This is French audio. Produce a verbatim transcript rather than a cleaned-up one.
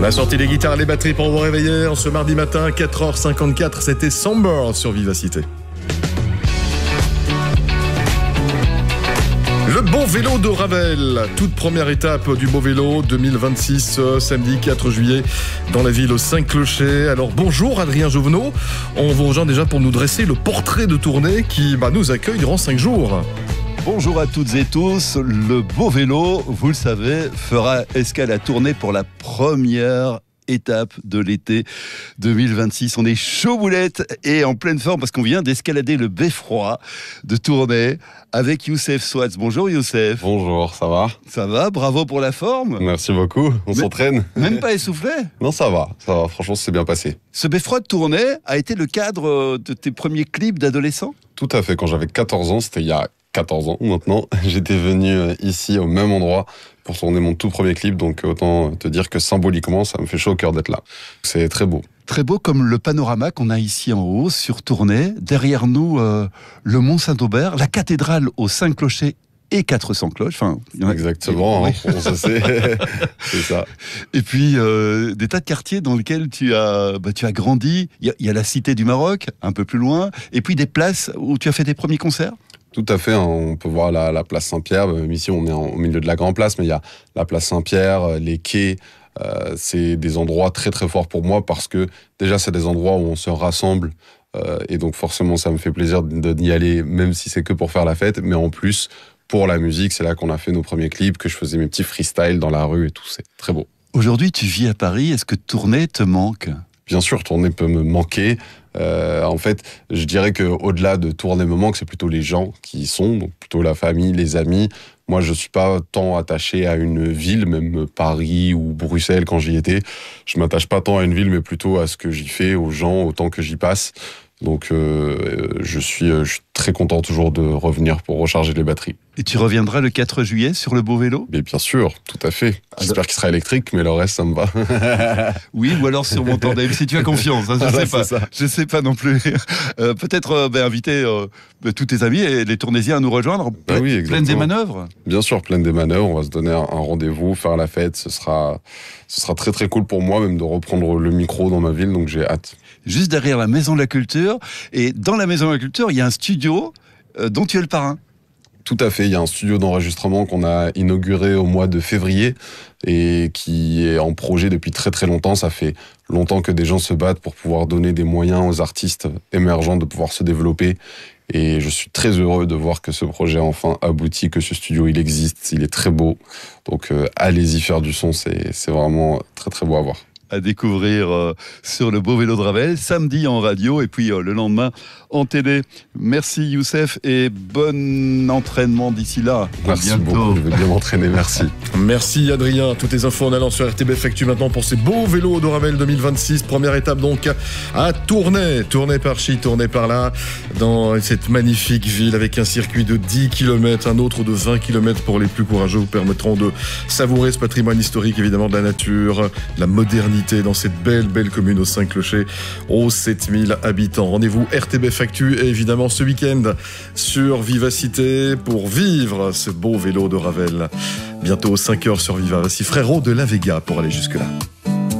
On a sorti les guitares et les batteries pour vous réveiller en ce mardi matin, quatre heures cinquante-quatre, c'était Somber sur Vivacité. Le beau vélo de Ravel, toute première étape du beau vélo deux mille vingt-six, samedi quatre juillet, dans la ville aux cinq clochers. Alors bonjour Adrien Jouvenot, on vous rejoint déjà pour nous dresser le portrait de tournée qui bah, nous accueille durant cinq jours. Bonjour à toutes et tous, le beau vélo, vous le savez, fera escale à Tournai pour la première étape de l'été deux mille vingt-six. On est chaud boulette et en pleine forme parce qu'on vient d'escalader le beffroi de Tournai avec Youssef Swatz. Bonjour Youssef. Bonjour, ça va? Ça va, bravo pour la forme. Merci beaucoup, on Mais, s'entraîne. Même pas essoufflé? Non, ça va, ça va, franchement c'est bien passé. Ce beffroi de Tournai a été le cadre de tes premiers clips d'adolescent? Tout à fait, quand j'avais quatorze ans, c'était il y a quatorze ans maintenant, j'étais venu ici au même endroit pour tourner mon tout premier clip, donc autant te dire que symboliquement ça me fait chaud au cœur d'être là. C'est très beau. Très beau comme le panorama qu'on a ici en haut sur Tournai, derrière nous euh, le Mont Saint-Aubert, la cathédrale aux cinq clochers et quatre cents cloches. Enfin, il y en a... Exactement, hein, on se sait, c'est ça. Et puis euh, des tas de quartiers dans lesquels tu as, bah, tu as grandi. Il y, y a la Cité du Maroc, un peu plus loin, et puis des places où tu as fait tes premiers concerts. Tout à fait, hein. On peut voir la, la place Saint-Pierre, ici on est en, au milieu de la Grand Place, mais il y a la place Saint-Pierre, les quais, euh, c'est des endroits très très forts pour moi parce que déjà c'est des endroits où on se rassemble euh, et donc forcément ça me fait plaisir d'y aller même si c'est que pour faire la fête, mais en plus pour la musique, c'est là qu'on a fait nos premiers clips, que je faisais mes petits freestyles dans la rue et tout, c'est très beau. Aujourd'hui tu vis à Paris, est-ce que Tournai te manque ? Bien sûr, Tournai peut me manquer. Euh, en fait, je dirais qu'au-delà de Tournai me manque, c'est plutôt les gens qui y sont, donc plutôt la famille, les amis. Moi, je ne suis pas tant attaché à une ville, même Paris ou Bruxelles quand j'y étais. Je ne m'attache pas tant à une ville, mais plutôt à ce que j'y fais, aux gens, au temps que j'y passe. Donc, euh, je, suis, je suis très content toujours de revenir pour recharger les batteries. Et tu reviendras le quatre juillet sur le beau vélo ? Mais bien sûr, tout à fait. J'espère qu'il sera électrique, mais le reste, ça me va. Oui, ou alors sur mon tandem, si tu as confiance. Hein, je ne sais pas. Je sais pas non plus. Euh, Peut-être euh, ben, inviter euh, tous tes amis et les Tournaisiens à nous rejoindre. Ple- bah oui, pleine des manœuvres. Bien sûr, pleine des manœuvres. On va se donner un, un rendez-vous, faire la fête. Ce sera, ce sera très très cool pour moi, même de reprendre le micro dans ma ville. Donc j'ai hâte. Juste derrière la Maison de la Culture. Et dans la Maison de la Culture, il y a un studio euh, dont tu es le parrain. Tout à fait, il y a un studio d'enregistrement qu'on a inauguré au mois de février et qui est en projet depuis très très longtemps. Ça fait longtemps que des gens se battent pour pouvoir donner des moyens aux artistes émergents de pouvoir se développer. Et je suis très heureux de voir que ce projet a enfin abouti, que ce studio il existe, il est très beau. Donc euh, allez-y faire du son, c'est, c'est vraiment très très beau à voir. À découvrir euh, sur le beau vélo de Ravel, samedi en radio et puis euh, le lendemain en télé. Merci Youssef et bon entraînement d'ici là. Merci beaucoup, je vais bien m'entraîner, merci. Merci Adrien, toutes les infos en allant sur R T B F Actu maintenant pour ces beaux vélos de Ravel deux mille vingt-six. Première étape donc à Tournai, Tournai par ci, Tournai par là, dans cette magnifique ville avec un circuit de dix kilomètres, un autre de vingt kilomètres pour les plus courageux, vous permettront de savourer ce patrimoine historique évidemment de la nature, de la modernité dans cette belle, belle commune aux cinq clochers, aux sept mille habitants. Rendez-vous R T B F Actu et évidemment ce week-end sur Vivacité pour vivre ce beau vélo de Ravel. Bientôt cinq heures sur Viva. Voici Frérot de la Vega pour aller jusque-là.